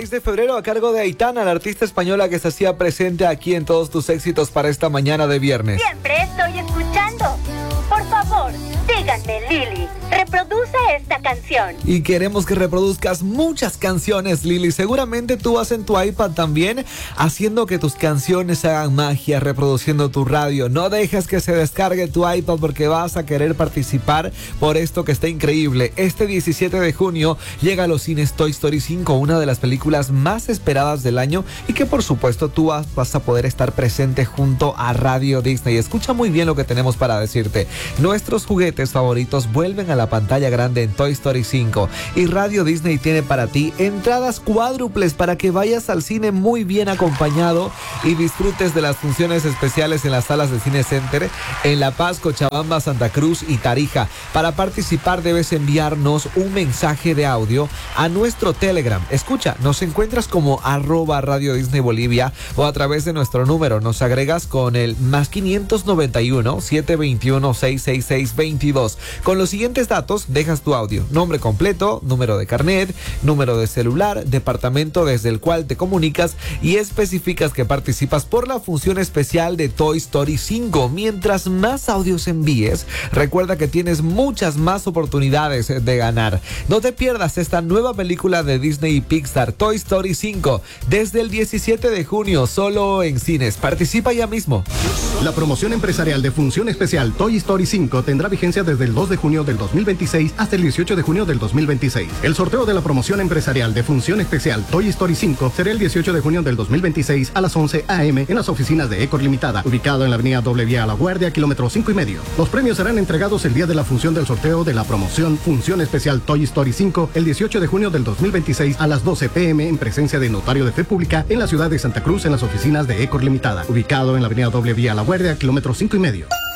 6 de febrero a cargo de Aitana, la artista española que se hacía presente aquí en todos tus éxitos para esta mañana de viernes. Siempre estoy escuchando. Por favor, díganme, Lili, reproduce esta canción. Y queremos que reproduzcas muchas canciones, Lili. Seguramente tú vas en tu iPad también, haciendo que tus canciones hagan magia, reproduciendo tu radio. No dejes que se descargue tu iPad porque vas a querer participar por esto que está increíble. Este 17 de junio llega a los cines Toy Story 5, una de las películas más esperadas del año y que por supuesto tú vas a poder estar presente junto a Radio Disney. Escucha muy bien lo que tenemos para decirte. Nuestros juguetes favoritos vuelven a la pantalla grande en Toy Story 5 y Radio Disney tiene para ti entradas cuádruples para que vayas al cine muy bien acompañado y disfrutes de las funciones especiales en las salas de Cine Center en La Paz, Cochabamba, Santa Cruz y Tarija. Para participar debes enviarnos un mensaje de audio a nuestro Telegram. Escucha, nos encuentras como @Radio Disney Bolivia o a través de nuestro número. Nos agregas con el +591 721 666 22. Con los siguientes datos dejas tu audio: nombre completo, número de carnet, número de celular, departamento desde el cual te comunicas y especificas que participas por la función especial de Toy Story 5. Mientras más audios envíes, recuerda que tienes muchas más oportunidades de ganar. No te pierdas esta nueva película de Disney y Pixar, Toy Story 5, desde el 17 de junio, solo en cines. Participa ya mismo. La promoción empresarial de función especial Toy Story 5 tendrá vigencia desde el 2 de junio del 2026 hasta el 18 de junio del 2026. El sorteo de la promoción empresarial de función especial Toy Story 5 será el 18 de junio del 2026 a las 11 a.m. en las oficinas de Ecor Limitada, ubicado en la avenida Doble Vía a La Guardia, kilómetro 5,5. Los premios serán entregados el día de la función del sorteo de la promoción función especial Toy Story 5 el 18 de junio del 2026 a las 12 p.m. en presencia de notario de fe pública en la ciudad de Santa Cruz en las oficinas de Ecor Limitada, ubicado en la avenida Doble Vía a La Guardia, kilómetro 5,5.